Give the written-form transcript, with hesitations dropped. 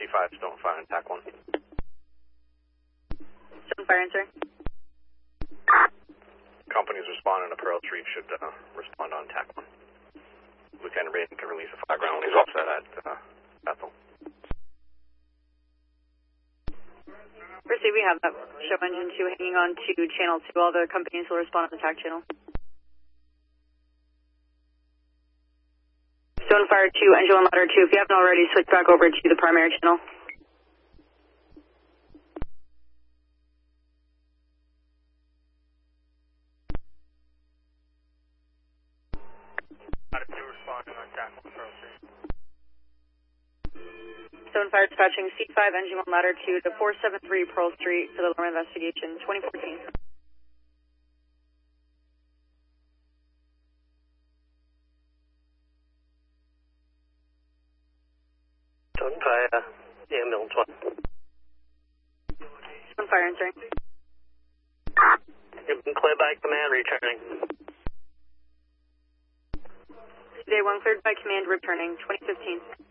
C5, Stonefire, and TAC 1. Stonefire answering. Companies responding to Pearl Street should respond on TAC 1. Lieutenant Braden can release a flag ground when he's offset at Bethel. Firstly, we have that show engine 2 hanging on to channel 2. All the companies will respond on the TAC channel. Stonefire 2, engine 1, ladder 2. If you haven't already, switch back over to the primary channel. Ladder 2 responding on TAC 1, Pearl Street. Stonefire dispatching C5, engine 1, ladder 2 to 473 Pearl Street for the alarm investigation, 2014. Stonefire, ambulance 1. Stonefire answering. You've been cleared by command, returning. Day 1 cleared by command, returning, 2015.